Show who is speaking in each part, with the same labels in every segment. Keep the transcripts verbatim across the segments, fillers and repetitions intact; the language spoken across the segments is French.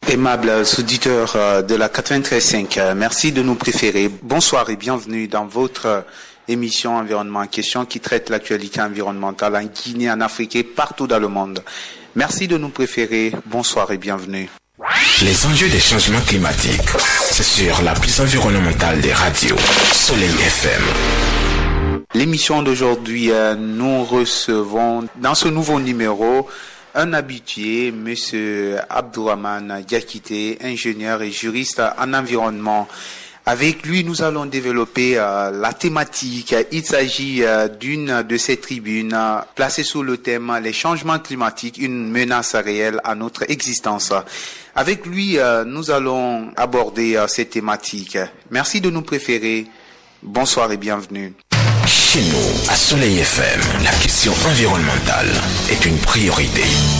Speaker 1: Aimables auditeurs de la quatre-vingt-treize cinq, merci de nous préférer. Bonsoir et bienvenue dans votre émission Environnement en question qui traite l'actualité environnementale en Guinée, en Afrique et partout dans le monde. Merci de nous préférer. Bonsoir et bienvenue.
Speaker 2: Les enjeux des changements climatiques, c'est sur la plus environnementale des radios, Soleil F M.
Speaker 1: L'émission d'aujourd'hui, nous recevons dans ce nouveau numéro un habitué, M. Abdourahmane Diakité, ingénieur et juriste en environnement. Avec lui, nous allons développer euh, la thématique. Il s'agit euh, d'une de ces tribunes euh, placée sous le thème « Les changements climatiques, une menace réelle à notre existence ». Avec lui, euh, nous allons aborder euh, cette thématique. Merci de nous préférer. Bonsoir et bienvenue.
Speaker 2: Chez nous, à Soleil F M, la question environnementale est une priorité.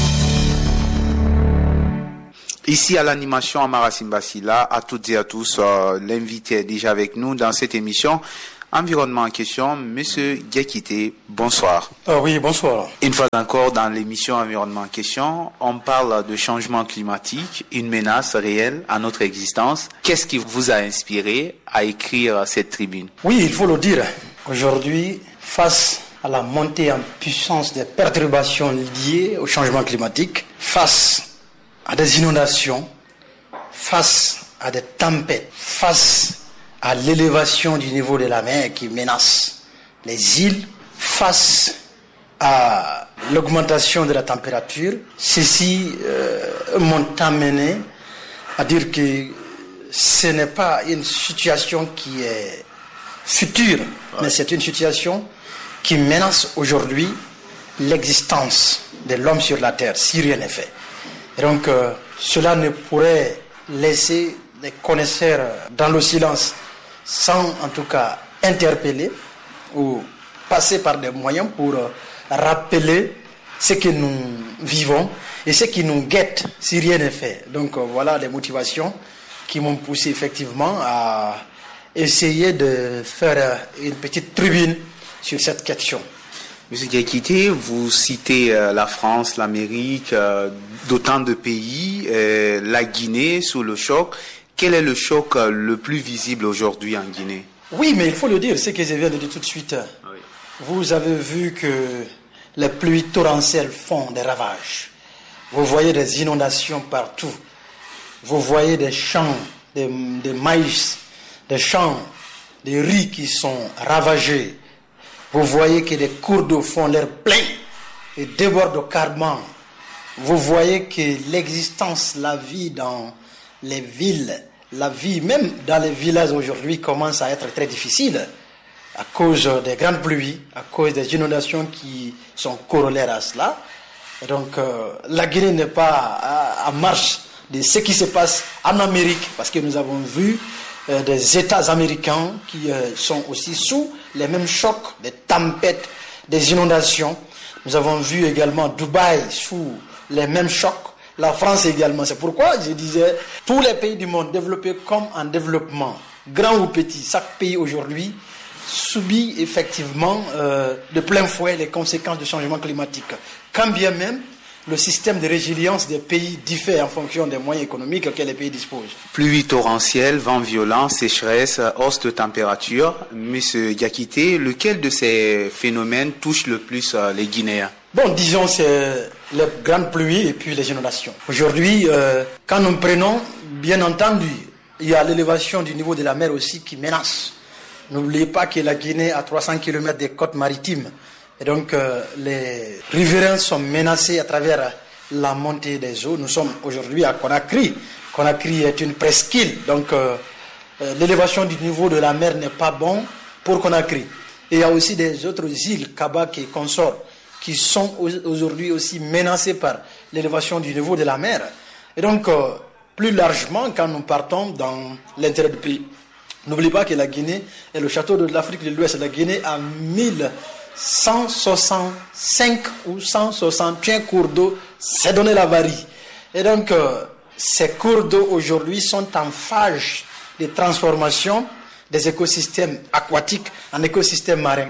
Speaker 1: Ici à l'animation Amara Simbasila, à toutes et à tous, euh, l'invité est déjà avec nous dans cette émission Environnement en question, Monsieur Diakité, bonsoir.
Speaker 3: Ah oui, bonsoir.
Speaker 1: Une fois encore dans l'émission Environnement en question, on parle de changement climatique, une menace réelle à notre existence. Qu'est-ce qui vous a inspiré à écrire cette tribune?
Speaker 3: Oui, il faut le dire. Aujourd'hui, face à la montée en puissance des perturbations liées au changement climatique, face à des inondations, face à des tempêtes, face à l'élévation du niveau de la mer qui menace les îles, face à l'augmentation de la température, ceci euh, m'ont amené à dire que ce n'est pas une situation qui est future, ouais. mais c'est une situation qui menace aujourd'hui l'existence de l'homme sur la terre, si rien n'est fait. Et donc, euh, cela ne pourrait laisser les connaisseurs dans le silence, sans en tout cas interpeller ou passer par des moyens pour euh, rappeler ce que nous vivons et ce qui nous guette si rien n'est fait. Donc, euh, voilà les motivations qui m'ont poussé effectivement à essayer de faire une petite tribune sur cette question.
Speaker 1: Monsieur Diakité, vous citez euh, la France, l'Amérique, euh, d'autant de pays, euh, la Guinée sous le choc. Quel est le choc euh, le plus visible aujourd'hui en Guinée?
Speaker 3: Oui, mais il faut le dire, ce que je viens de dire tout de suite. Oui. Vous avez vu que les pluies torrentielles font des ravages. Vous voyez des inondations partout. Vous voyez des champs de, de maïs, des champs de riz qui sont ravagés. Vous voyez que les cours d'eau font l'air plein et débordent carrément. Vous voyez que l'existence, la vie dans les villes, la vie même dans les villages aujourd'hui commence à être très difficile à cause des grandes pluies, à cause des inondations qui sont corollaires à cela. Et donc euh, la Guinée n'est pas à, à marche de ce qui se passe en Amérique, parce que nous avons vu euh, des États américains qui euh, sont aussi sous les mêmes chocs, des tempêtes, des inondations. Nous avons vu également Dubaï sous les mêmes chocs, la France également. C'est pourquoi je disais, tous les pays du monde développés comme en développement, grand ou petit, chaque pays aujourd'hui subit effectivement euh, de plein fouet les conséquences du changement climatique. Quand bien même le système de résilience des pays diffère en fonction des moyens économiques auxquels les pays disposent.
Speaker 1: Pluie torrentielle, vent violent, sécheresse, hausse de température. Monsieur Diakité, lequel de ces phénomènes touche le plus les Guinéens?
Speaker 3: Bon, disons, c'est les grandes pluies et puis les inondations. Aujourd'hui, euh, quand nous prenons, bien entendu, il y a l'élévation du niveau de la mer aussi qui menace. N'oubliez pas que la Guinée a trois cents kilomètres des côtes maritimes. Et donc, euh, les riverains sont menacés à travers la montée des eaux. Nous sommes aujourd'hui à Conakry. Conakry est une presqu'île. Donc, euh, euh, l'élévation du niveau de la mer n'est pas bon pour Conakry. Et il y a aussi des autres îles, Kabak et consorts, qui sont aujourd'hui aussi menacées par l'élévation du niveau de la mer. Et donc, euh, plus largement, quand nous partons dans l'intérieur du pays, n'oubliez pas que la Guinée est le château de l'Afrique de l'Ouest. La Guinée a mille cent soixante-cinq ou cent soixante et un cours d'eau, c'est donné la varie. Et donc, euh, ces cours d'eau aujourd'hui sont en phase de transformation des écosystèmes aquatiques en écosystèmes marins. Donc,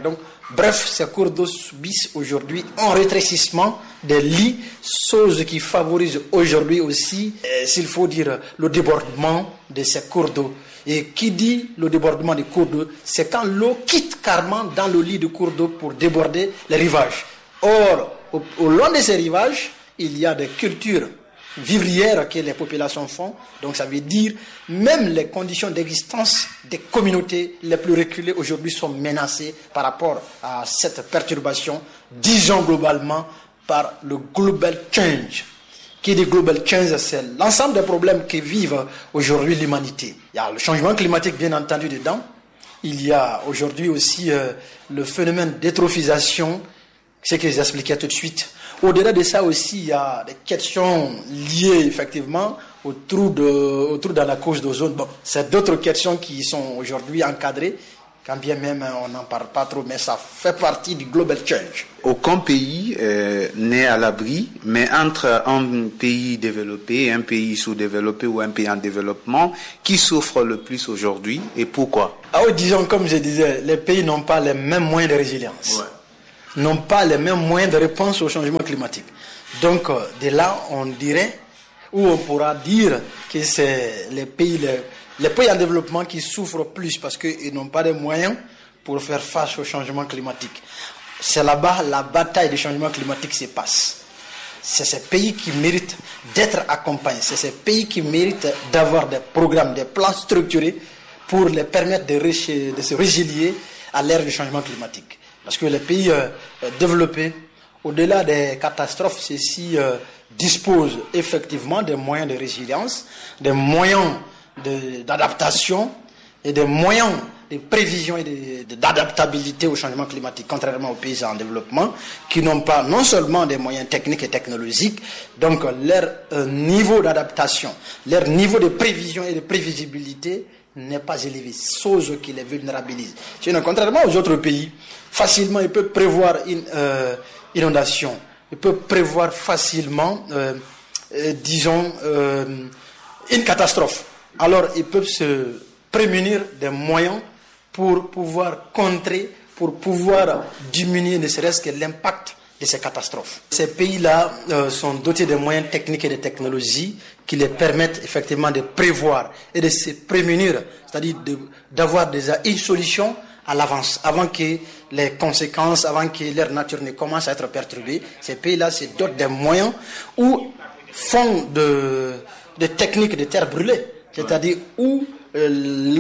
Speaker 3: Bref, ces cours d'eau subissent aujourd'hui un rétrécissement des lits, chose qui favorise aujourd'hui aussi, euh, s'il faut dire, le débordement de ces cours d'eau. Et qui dit le débordement des cours d'eau, c'est quand l'eau quitte carrément dans le lit de cours d'eau pour déborder les rivages. Or, au, au long de ces rivages, il y a des cultures vivrières que les populations font. Donc ça veut dire même les conditions d'existence des communautés les plus reculées aujourd'hui sont menacées par rapport à cette perturbation, disons globalement par le global change. Qui dit global change, c'est l'ensemble des problèmes que vivent aujourd'hui l'humanité. Il y a le changement climatique bien entendu dedans. Il y a aujourd'hui aussi euh, le phénomène d'eutrophisation, ce que j'expliquais tout de suite. Au-delà de ça aussi, il y a des questions liées effectivement au trou, de, au trou dans la couche d'ozone. Bon, c'est d'autres questions qui sont aujourd'hui encadrées, quand bien même on n'en parle pas trop, mais ça fait partie du global change.
Speaker 1: Aucun pays euh, n'est à l'abri, mais entre un pays développé, un pays sous-développé ou un pays en développement, qui souffre le plus aujourd'hui et pourquoi?
Speaker 3: Ah oui, disons, comme je disais, les pays n'ont pas les mêmes moyens de résilience. Ouais. N'ont pas les mêmes moyens de réponse au changement climatique. Donc, de là, on dirait, ou on pourra dire que c'est les pays, les, les pays en développement qui souffrent plus parce qu'ils n'ont pas de moyens pour faire face au changement climatique. C'est là-bas la bataille du changement climatique se passe. C'est ces pays qui méritent d'être accompagnés. C'est ces pays qui méritent d'avoir des programmes, des plans structurés pour les permettre de, ré- de se résilier à l'ère du changement climatique. Parce que les pays euh, développés, au-delà des catastrophes, ceux-ci euh, disposent effectivement des moyens de résilience, des moyens de, d'adaptation et des moyens de prévision et de, de, d'adaptabilité au changement climatique, contrairement aux pays en développement, qui n'ont pas non seulement des moyens techniques et technologiques, donc leur euh, niveau d'adaptation, leur niveau de prévision et de prévisibilité n'est pas élevé, chose qui les vulnérabilise. Sinon, contrairement aux autres pays, facilement, ils peuvent prévoir une euh, inondation, ils peuvent prévoir facilement, euh, euh, disons, euh, une catastrophe. Alors, ils peuvent se prémunir des moyens pour pouvoir contrer, pour pouvoir diminuer ne serait-ce que l'impact de ces catastrophes. Ces pays-là euh, sont dotés de moyens techniques et de technologies qui les permettent effectivement de prévoir et de se prémunir, c'est-à-dire de, d'avoir déjà une solution à l'avance, avant que les conséquences, avant que leur nature ne commence à être perturbée. Ces pays-là se dotent des moyens ou font de, de techniques de terre brûlée, c'est-à-dire où euh,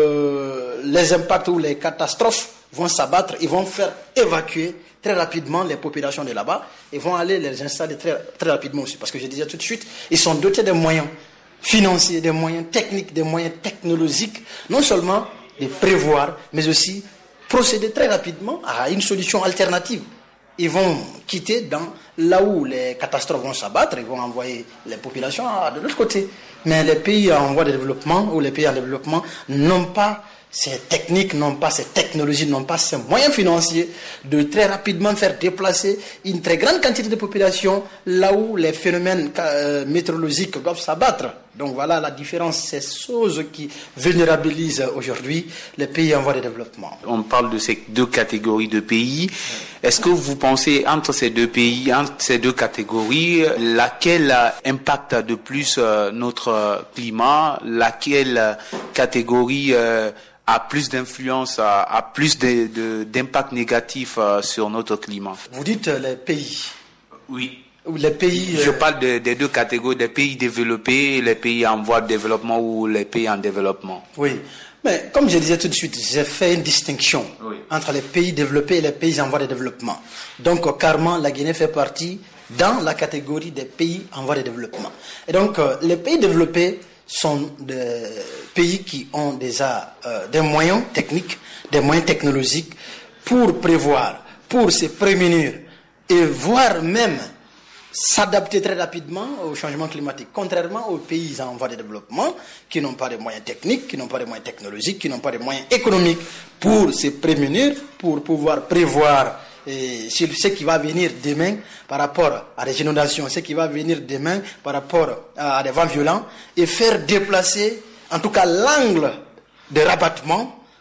Speaker 3: euh, les impacts ou les catastrophes vont s'abattre, ils vont faire évacuer très rapidement les populations de là-bas et vont aller les installer très, très rapidement aussi. Parce que je disais tout de suite, ils sont dotés des moyens financiers, des moyens techniques, des moyens technologiques, non seulement de prévoir, mais aussi procéder très rapidement à une solution alternative. Ils vont quitter dans là où les catastrophes vont s'abattre, ils vont envoyer les populations de l'autre côté. Mais les pays en voie de développement ou les pays en développement n'ont pas ces techniques, n'ont pas ces technologies, n'ont pas ces moyens financiers de très rapidement faire déplacer une très grande quantité de population là où les phénomènes euh, météorologiques doivent s'abattre. Donc voilà la différence, c'est chose qui vulnérabilise aujourd'hui les pays en voie de développement.
Speaker 1: On parle de ces deux catégories de pays. Est-ce que vous pensez entre ces deux pays, entre ces deux catégories, laquelle impacte de plus notre climat, laquelle catégorie a plus d'influence, a, a plus de, de, d'impact négatif sur notre climat?
Speaker 3: Vous dites les pays.
Speaker 1: Oui.
Speaker 3: Les pays,
Speaker 1: Je parle de, des deux catégories, des pays développés, les pays en voie de développement ou les pays en développement.
Speaker 3: Oui, mais comme je disais tout de suite, j'ai fait une distinction oui. entre les pays développés et les pays en voie de développement. Donc, carrément, la Guinée fait partie dans la catégorie des pays en voie de développement. Et donc, les pays développés sont des pays qui ont déjà euh, des moyens techniques, des moyens technologiques pour prévoir, pour se prémunir et voire même s'adapter très rapidement au changement climatique, contrairement aux pays en voie de développement qui n'ont pas de moyens techniques, qui n'ont pas de moyens technologiques, qui n'ont pas de moyens économiques pour se prémunir, pour pouvoir prévoir et sur ce qui va venir demain par rapport à des inondations, ce qui va venir demain par rapport à des vents violents et faire déplacer en tout cas l'angle de rabattement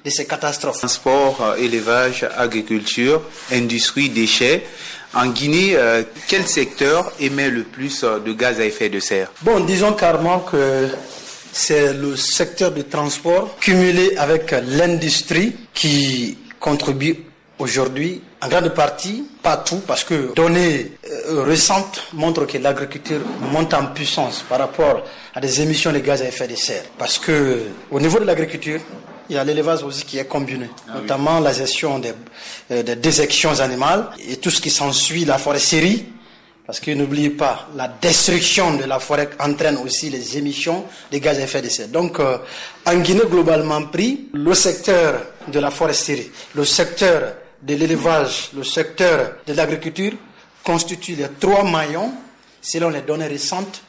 Speaker 3: de ces catastrophes.
Speaker 1: Transport, élevage, agriculture, industrie, déchets. En Guinée, euh, quel secteur émet le plus de gaz à effet de serre?
Speaker 3: Bon, disons carrément que c'est le secteur du transport cumulé avec l'industrie qui contribue aujourd'hui en grande partie, pas tout, parce que données euh, récentes montrent que l'agriculture monte en puissance par rapport à des émissions de gaz à effet de serre. Parce que au niveau de l'agriculture, il y a l'élevage aussi qui est combiné, ah, notamment oui. la gestion des, euh, des déjections animales et tout ce qui s'ensuit, la foresterie. Parce que n'oubliez pas, la destruction de la forêt entraîne aussi les émissions de gaz à effet de serre. Donc, euh, en Guinée, globalement pris, le secteur de la foresterie, le secteur de l'élevage, le secteur de l'agriculture constituent les trois maillons, selon les données récentes,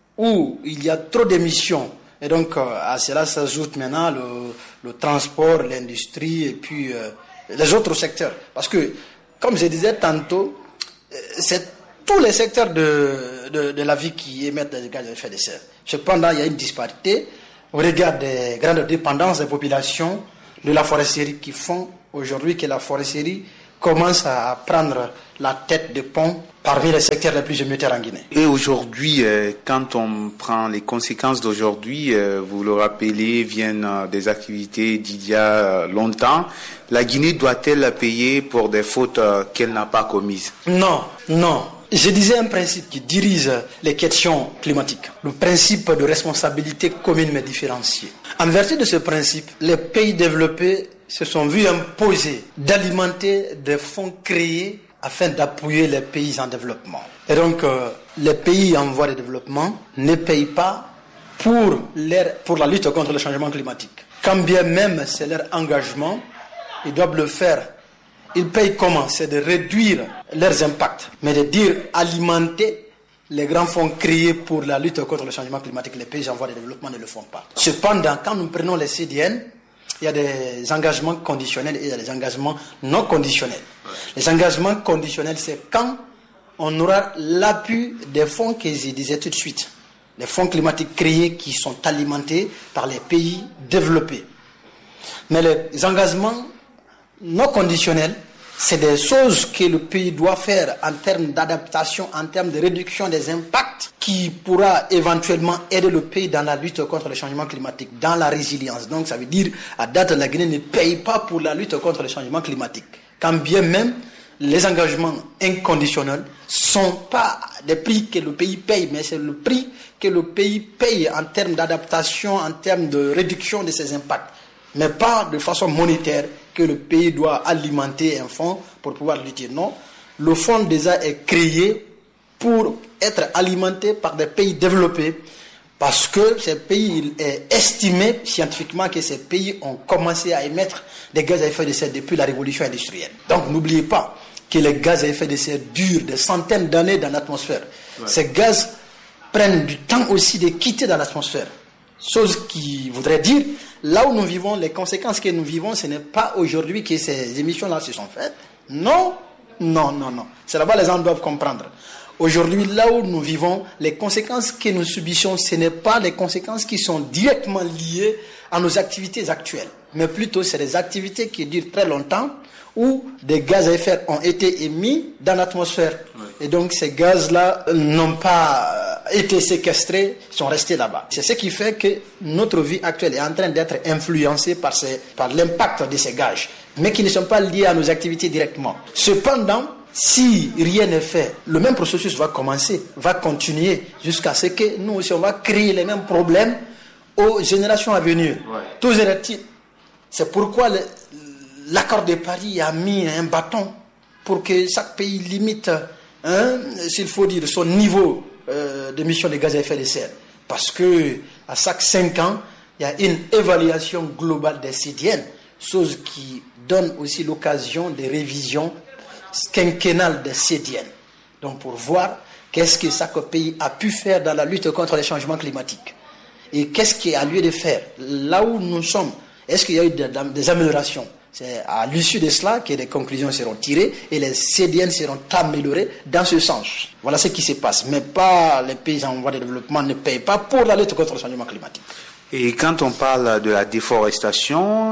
Speaker 3: où il y a trop d'émissions. Et donc, euh, à cela s'ajoute maintenant le, le transport, l'industrie et puis euh, les autres secteurs. Parce que, comme je disais tantôt, euh, c'est tous les secteurs de, de, de la vie qui émettent des gaz à effet de serre. Cependant, il y a une disparité au regard des grandes dépendances des populations de la foresterie qui font aujourd'hui que la foresterie commence à prendre la tête de pont parmi les secteurs les plus émetteurs en Guinée.
Speaker 1: Et aujourd'hui, euh, quand on prend les conséquences d'aujourd'hui, euh, vous le rappelez, viennent euh, des activités d'il y a euh, longtemps. La Guinée doit-elle payer pour des fautes euh, qu'elle n'a pas commises?
Speaker 3: Non, non. Je disais un principe qui dirige les questions climatiques, le principe de responsabilité commune mais différenciée. En vertu de ce principe, les pays développés se sont vus imposer d'alimenter des fonds créés afin d'appuyer les pays en développement. Et donc, euh, les pays en voie de développement ne payent pas pour, leur, pour la lutte contre le changement climatique. Quand bien même c'est leur engagement, ils doivent le faire. Ils payent comment? C'est de réduire leurs impacts, mais de dire alimenter les grands fonds créés pour la lutte contre le changement climatique. Les pays en voie de développement ne le font pas. Cependant, quand nous prenons les C D N, il y a des engagements conditionnels et il y a des engagements non conditionnels. Les engagements conditionnels, c'est quand on aura l'appui des fonds que je disais tout de suite. Les fonds climatiques créés qui sont alimentés par les pays développés. Mais les engagements non conditionnels, c'est des choses que le pays doit faire en termes d'adaptation, en termes de réduction des impacts, qui pourra éventuellement aider le pays dans la lutte contre le changement climatique, dans la résilience. Donc ça veut dire, à date, la Guinée ne paye pas pour la lutte contre le changement climatique. Quand bien même, les engagements inconditionnels ne sont pas des prix que le pays paye, mais c'est le prix que le pays paye en termes d'adaptation, en termes de réduction de ses impacts. Mais pas de façon monétaire que le pays doit alimenter un fonds pour pouvoir lutter. Non, le fonds déjà est créé pour être alimenté par des pays développés parce que ces pays, il est estimé scientifiquement que ces pays ont commencé à émettre des gaz à effet de serre depuis la révolution industrielle. Donc n'oubliez pas que les gaz à effet de serre durent des centaines d'années dans l'atmosphère. Ouais. Ces gaz prennent du temps aussi de quitter dans l'atmosphère. Chose qui voudrait dire, là où nous vivons, les conséquences que nous vivons, ce n'est pas aujourd'hui que ces émissions-là se sont faites. Non, non, non, non. C'est là-bas les gens doivent comprendre. Aujourd'hui, là où nous vivons, les conséquences que nous subissons, ce n'est pas les conséquences qui sont directement liées à nos activités actuelles, mais plutôt c'est des activités qui durent très longtemps, où des gaz à effet ont été émis dans l'atmosphère. Oui. Et donc ces gaz-là n'ont pas été séquestrés, sont restés là-bas. C'est ce qui fait que notre vie actuelle est en train d'être influencée par, ces, par l'impact de ces gaz, mais qui ne sont pas liés à nos activités directement. Cependant, si rien n'est fait, le même processus va commencer, va continuer, jusqu'à ce que nous aussi on va créer les mêmes problèmes aux générations à venir. Ouais. Toujours est-il, c'est pourquoi le, l'accord de Paris a mis un bâton pour que chaque pays limite, hein, s'il faut dire, son niveau euh, d'émission de gaz à effet de serre. Parce que à chaque cinq ans, il y a une évaluation globale des C D N, chose qui donne aussi l'occasion de révision quinquennale des C D N. Donc pour voir qu'est-ce que chaque pays a pu faire dans la lutte contre les changements climatiques. Et qu'est-ce qu'il a lieu de faire. Là où nous sommes, est-ce qu'il y a eu des, des améliorations? C'est à l'issue de cela que des conclusions seront tirées et les C D N seront améliorés dans ce sens. Voilà ce qui se passe. Mais pas les pays en voie de développement ne payent pas pour la lutte contre le changement climatique.
Speaker 1: Et quand on parle de la déforestation,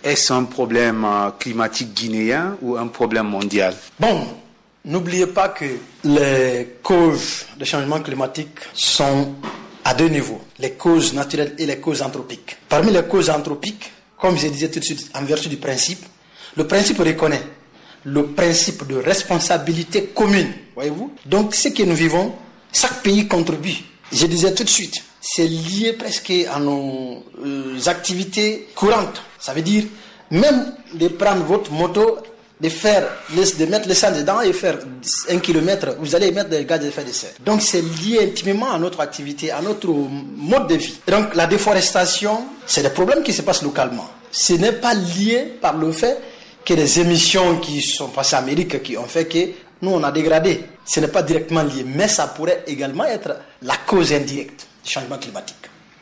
Speaker 1: Est-ce un problème climatique guinéen ou un problème mondial?
Speaker 3: Bon, n'oubliez pas que les causes de changement climatique sont à deux niveaux, les causes naturelles et les causes anthropiques. Parmi les causes anthropiques, comme je disais tout de suite, en vertu du principe, le principe reconnaît le principe de responsabilité commune, voyez-vous. Donc, ce que nous vivons, chaque pays contribue. Je disais tout de suite, c'est lié presque à nos euh, activités courantes. Ça veut dire, même de prendre votre moto, de faire, de mettre l'essence dedans et faire un kilomètre, vous allez mettre des gaz à effet de serre. Donc c'est lié intimement à notre activité, à notre mode de vie. Donc la déforestation, c'est des problèmes qui se passent localement. Ce n'est pas lié par le fait que les émissions qui sont passées en Amérique qui ont fait que nous on a dégradé. Ce n'est pas directement lié, mais ça pourrait également être la cause indirecte du changement climatique.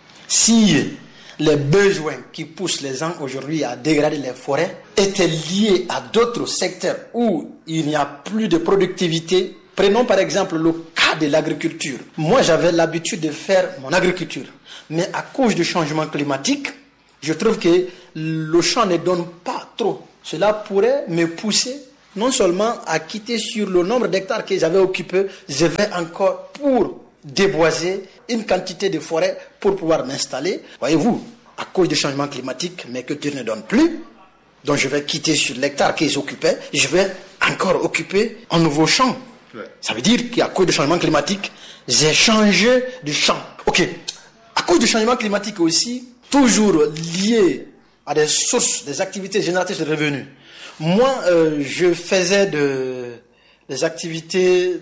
Speaker 3: Si les besoins qui poussent les gens aujourd'hui à dégrader les forêts étaient liés à d'autres secteurs où il n'y a plus de productivité. Prenons par exemple le cas de l'agriculture. Moi, j'avais l'habitude de faire mon agriculture. Mais à cause du changement climatique, je trouve que le champ ne donne pas trop. Cela pourrait me pousser non seulement à quitter sur le nombre d'hectares que j'avais occupé, je vais encore pour déboiser une quantité de forêt pour pouvoir m'installer. Voyez-vous, à cause du changement climatique, mes cultures ne donnent plus. Donc je vais quitter sur l'hectare qu'ils occupaient, je vais encore occuper un nouveau champ. Ouais. Ça veut dire qu'à cause du changement climatique, j'ai changé de champ. Ok, à cause du changement climatique aussi, toujours lié à des sources, des activités génératrices de revenus. Moi, euh, je faisais de, des activités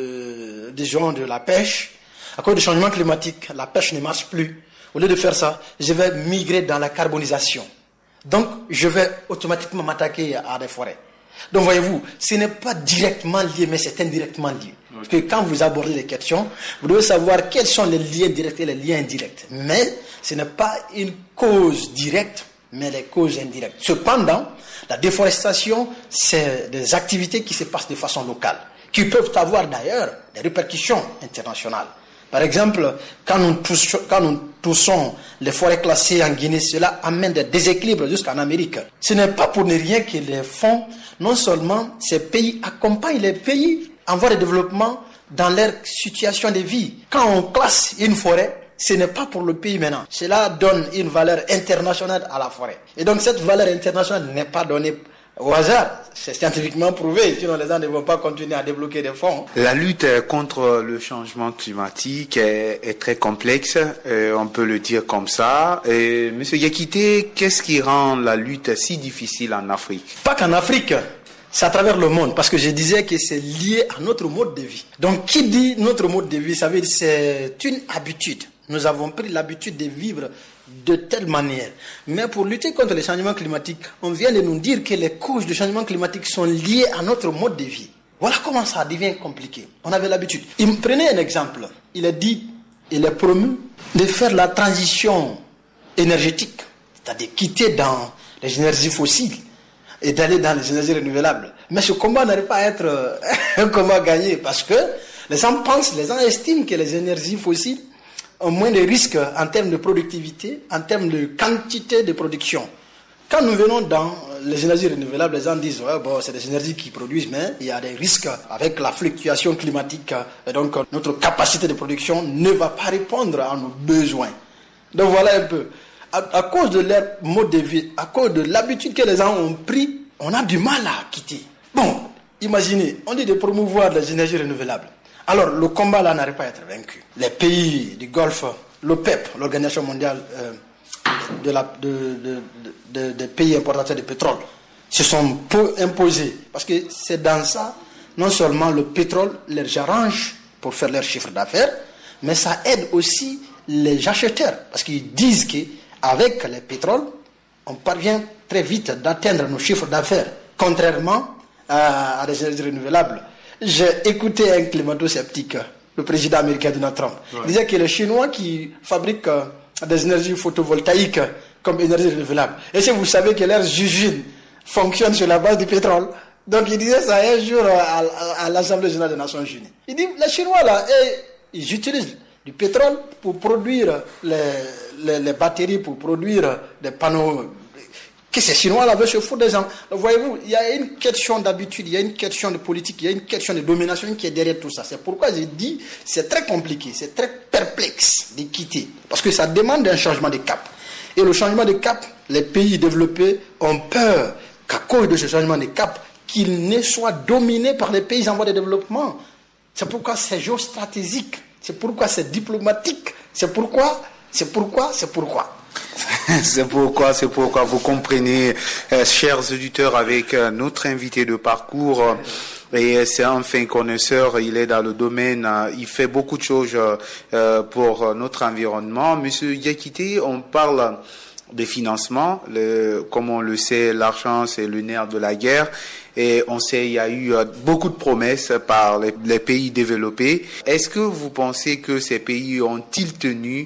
Speaker 3: de, des gens de la pêche. À cause du changement climatique, la pêche ne marche plus. Au lieu de faire ça, je vais migrer dans la carbonisation. Donc, je vais automatiquement m'attaquer à des forêts. Donc, voyez-vous, ce n'est pas directement lié, mais c'est indirectement lié. Parce que quand vous abordez les questions, vous devez savoir quels sont les liens directs et les liens indirects. Mais ce n'est pas une cause directe, mais les causes indirectes. Cependant, la déforestation, c'est des activités qui se passent de façon locale, qui peuvent avoir d'ailleurs des répercussions internationales. Par exemple, quand nous, touchons, quand nous touchons les forêts classées en Guinée, cela amène des déséquilibres jusqu'en Amérique. Ce n'est pas pour ne rien que les fonds, non seulement ces pays accompagnent les pays en voie de développement dans leur situation de vie. Quand on classe une forêt, ce n'est pas pour le pays maintenant. Cela donne une valeur internationale à la forêt. Et donc cette valeur internationale n'est pas donnée au hasard. C'est scientifiquement prouvé, sinon les gens ne vont pas continuer à débloquer des fonds.
Speaker 1: La lutte contre le changement climatique est, est très complexe, euh, on peut le dire comme ça. Et, Monsieur Yakité, qu'est-ce qui rend la lutte si difficile en Afrique?
Speaker 3: Pas qu'en Afrique, c'est à travers le monde, parce que je disais que c'est lié à notre mode de vie. Donc qui dit notre mode de vie, ça veut dire que c'est une habitude. Nous avons pris l'habitude de vivre de telle manière. Mais pour lutter contre le changement climatique, on vient de nous dire que les causes du changement climatique sont liées à notre mode de vie. Voilà comment ça devient compliqué. On avait l'habitude. Il me prenait un exemple. Il a dit, il est promu de faire la transition énergétique, c'est-à-dire quitter dans les énergies fossiles et d'aller dans les énergies renouvelables. Mais ce combat n'arrive pas à être un combat gagné parce que les gens pensent, les gens estiment que les énergies fossiles ont moins de risques en termes de productivité, en termes de quantité de production. Quand nous venons dans les énergies renouvelables, les gens disent ouais, bon, c'est des énergies qui produisent, mais il y a des risques avec la fluctuation climatique. Et donc, notre capacité de production ne va pas répondre à nos besoins. Donc, voilà un peu. À, à cause de leur mode de vie, à cause de l'habitude que les gens ont pris, on a du mal à quitter. Bon, imaginez, on dit de promouvoir les énergies renouvelables. Alors, le combat là n'arrive pas à être vaincu. Les pays du Golfe, l'OPEP, l'Organisation mondiale euh, de la, de, de, de, de, des pays importateurs de pétrole, se sont imposés. Parce que c'est dans ça, non seulement le pétrole les arrange pour faire leur chiffre d'affaires, mais ça aide aussi les acheteurs. Parce qu'ils disent qu'avec le pétrole, on parvient très vite d'atteindre nos chiffres d'affaires, contrairement à, à des énergies renouvelables. J'ai écouté un climato-sceptique, le président américain Donald Trump. Ouais. Il disait que les Chinois qui fabriquent euh, des énergies photovoltaïques comme énergie renouvelable. Et si vous savez que leurs usines fonctionnent sur la base du pétrole, donc il disait ça un jour à, à, à l'Assemblée générale des Nations Unies. Il dit, les Chinois là, et, ils utilisent du pétrole pour produire les, les, les batteries, pour produire des panneaux. Que ces Chinois là veulent se foutre des gens. Voyez-vous, il y a une question d'habitude, il y a une question de politique, il y a une question de domination qui est derrière tout ça. C'est pourquoi j'ai dit, c'est très compliqué, c'est très perplexe de quitter. Parce que ça demande un changement de cap. Et le changement de cap, les pays développés ont peur qu'à cause de ce changement de cap, qu'ils ne soient dominés par les pays en voie de développement. C'est pourquoi c'est géostratégique, c'est pourquoi c'est diplomatique, c'est pourquoi, c'est pourquoi, c'est pourquoi.
Speaker 1: C'est pourquoi, c'est pourquoi vous comprenez, euh, chers auditeurs, avec euh, notre invité de parcours, euh, et c'est un fin connaisseur, il est dans le domaine, euh, il fait beaucoup de choses euh, pour euh, notre environnement. Monsieur Diakité, on parle de financement, le, comme on le sait, l'argent c'est le nerf de la guerre, et on sait il y a eu euh, beaucoup de promesses par les, les pays développés. Est-ce que vous pensez que ces pays ont-ils tenu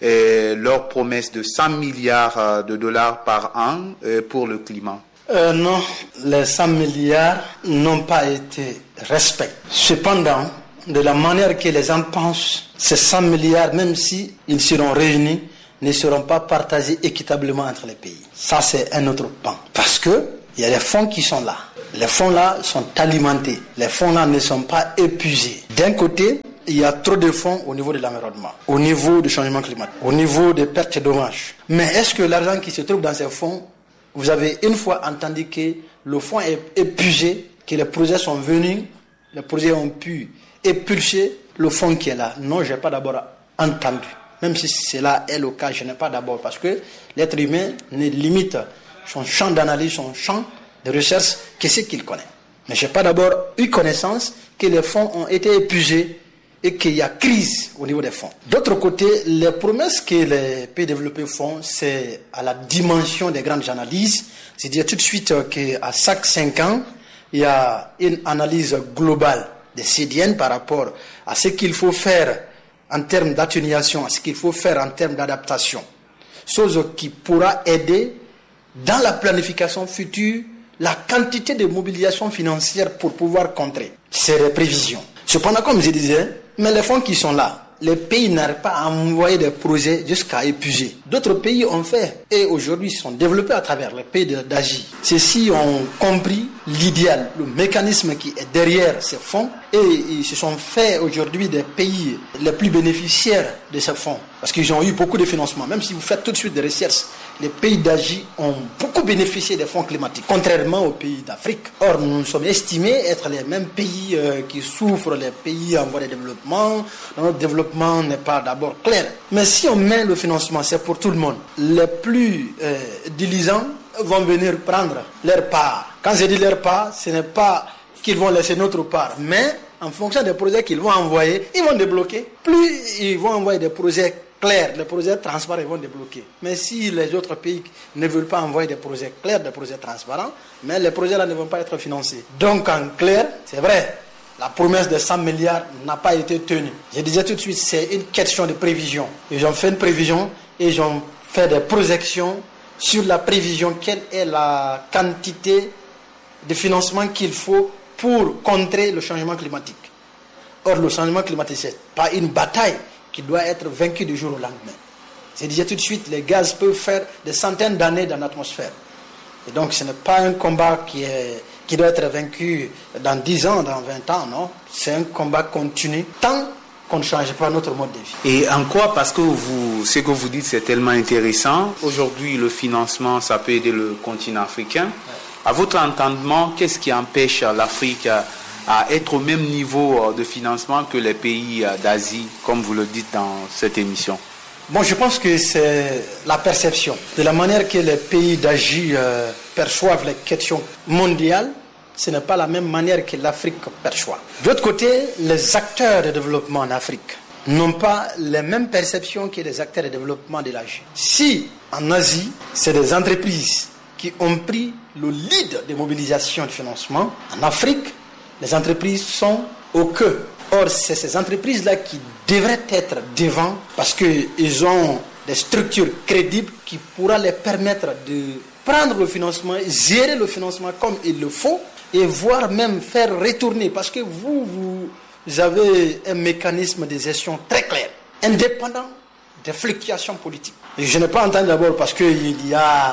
Speaker 1: Et leur promesse de cent milliards de dollars par an pour le climat?
Speaker 3: Euh, non, les cent milliards n'ont pas été respectés. Cependant, de la manière que les gens pensent, ces cent milliards, même si ils seront réunis, ne seront pas partagés équitablement entre les pays. Ça, c'est un autre pan. Parce que il y a des fonds qui sont là. Les fonds là sont alimentés. Les fonds là ne sont pas épuisés. D'un côté, il y a trop de fonds au niveau de l'environnement, au niveau du changement climatique, au niveau des pertes et dommages. Mais est-ce que l'argent qui se trouve dans ces fonds, vous avez une fois entendu que le fonds est épuisé, que les projets sont venus, les projets ont pu épulser le fonds qui est là? Non, je n'ai pas d'abord entendu. Même si cela est le cas, je n'ai pas d'abord, parce que l'être humain ne limite son champ d'analyse, son champ de recherche, que ce qu'il connaît. Mais je n'ai pas d'abord eu connaissance que les fonds ont été épuisés et qu'il y a crise au niveau des fonds. D'autre côté, les promesses que les pays développés font, c'est à la dimension des grandes analyses. C'est-à-dire tout de suite qu'à chaque cinq ans, il y a une analyse globale des C D N par rapport à ce qu'il faut faire en termes d'atténuation, à ce qu'il faut faire en termes d'adaptation. Chose qui pourra aider dans la planification future la quantité de mobilisation financière pour pouvoir contrer ces prévisions. Cependant, comme je disais, mais les fonds qui sont là, les pays n'arrivent pas à envoyer des projets jusqu'à épuiser. D'autres pays ont fait et aujourd'hui sont développés à travers les pays d'Asie. Ceux-ci ont compris l'idéal, le mécanisme qui est derrière ces fonds et ils se sont fait aujourd'hui des pays les plus bénéficiaires de ces fonds parce qu'ils ont eu beaucoup de financement. Même si vous faites tout de suite des recherches, les pays d'Asie ont beaucoup bénéficié des fonds climatiques, contrairement aux pays d'Afrique. Or, nous sommes estimés être les mêmes pays euh, qui souffrent, les pays en voie de développement. Notre développement n'est pas d'abord clair. Mais si on met le financement, c'est pour tout le monde. Les plus euh, diligents vont venir prendre leur part. Quand je dis leur part, ce n'est pas qu'ils vont laisser notre part, mais en fonction des projets qu'ils vont envoyer, ils vont débloquer. Plus ils vont envoyer des projets clairs, les projets transparents, ils vont débloquer. Mais si les autres pays ne veulent pas envoyer des projets clairs, des projets transparents, mais les projets là ne vont pas être financés. Donc en clair, c'est vrai, la promesse de cent milliards n'a pas été tenue. Je disais tout de suite, c'est une question de prévision. Ils ont fait une prévision et ils ont fait des projections sur la prévision, quelle est la quantité de financement qu'il faut pour contrer le changement climatique. Or, le changement climatique, ce n'est pas une bataille qui doit être vaincue du jour au lendemain. Je disais tout de suite, les gaz peuvent faire des centaines d'années dans l'atmosphère. Et donc, ce n'est pas un combat qui, est, qui doit être vaincu dans dix ans, dans vingt ans, non. C'est un combat continu, tant qu'on ne change pas notre mode de vie.
Speaker 1: Et en quoi, parce que vous, ce que vous dites, c'est tellement intéressant. Aujourd'hui, le financement, ça peut aider le continent africain. Ouais. À votre entendement, qu'est-ce qui empêche l'Afrique à être au même niveau de financement que les pays d'Asie, comme vous le dites dans cette émission?
Speaker 3: Bon, je pense que c'est la perception. De la manière que les pays d'Asie euh, perçoivent les questions mondiales, ce n'est pas la même manière que l'Afrique perçoit. D'autre côté, les acteurs de développement en Afrique n'ont pas les mêmes perceptions que les acteurs de développement de l'Asie. Si, en Asie, c'est des entreprises qui ont pris le lead de mobilisation de financement, en Afrique, les entreprises sont au cœur. Or, c'est ces entreprises-là qui devraient être devant parce qu'ils ont des structures crédibles qui pourraient les permettre de prendre le financement, gérer le financement comme il le faut et voire même faire retourner. Parce que vous, vous avez un mécanisme de gestion très clair, indépendant des fluctuations politiques. Et je n'ai pas entendu d'abord parce qu'il y a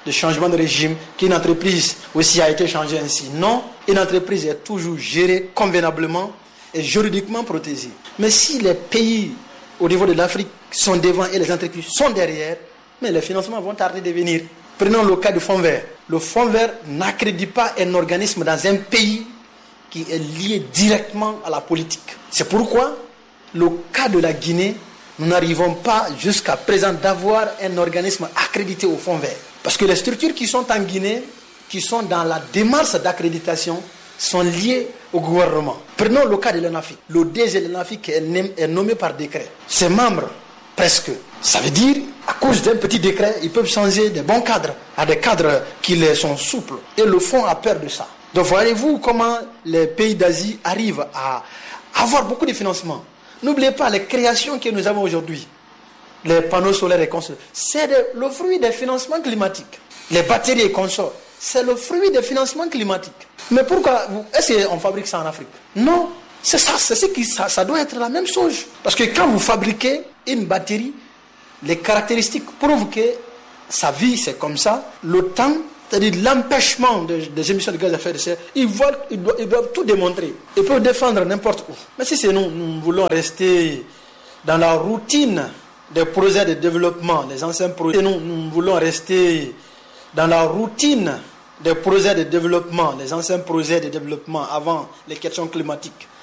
Speaker 3: de changement de régime qu'une entreprise aussi a été changée ainsi. Non, une entreprise est toujours gérée convenablement et juridiquement protégée. Mais si les pays au niveau de l'Afrique sont devant et les entreprises sont derrière, mais les financements vont tarder de venir. Prenons le cas du fonds vert. Le fonds vert n'accrédite pas un organisme dans un pays qui est lié directement à la politique. C'est pourquoi, le cas de la Guinée, nous n'arrivons pas jusqu'à présent d'avoir un organisme accrédité au fonds vert. Parce que les structures qui sont en Guinée, qui sont dans la démarche d'accréditation, sont liées au gouvernement. Prenons le cas de l'ENAFIC. Le D G de l'ENAFIC est nommé par décret. Ses membres, presque. Ça veut dire, à cause d'un petit décret, ils peuvent changer des bons cadres à des cadres qui les sont souples. Et le fonds a peur de ça. Donc voyez-vous comment les pays d'Asie arrivent à avoir beaucoup de financements. N'oubliez pas les créations que nous avons aujourd'hui. Les panneaux solaires et consorts, c'est de, le fruit des financements climatiques. Les batteries et consorts, c'est le fruit des financements climatiques. Mais pourquoi, est-ce qu'on fabrique ça en Afrique? Non, c'est ça, c'est ce qui, ça, ça doit être la même chose. Parce que quand vous fabriquez une batterie, les caractéristiques prouvent que sa vie c'est comme ça, le temps, c'est-à-dire l'empêchement des, des émissions de gaz à effet de serre, ils, veulent, ils, doivent, ils doivent tout démontrer. Ils peuvent défendre n'importe où. Mais si c'est nous, nous voulons rester dans la routine des projets de développement, les anciens projets, nous, nous voulons rester dans la routine des projets de développement, les anciens projets de développement avant les questions climatiques.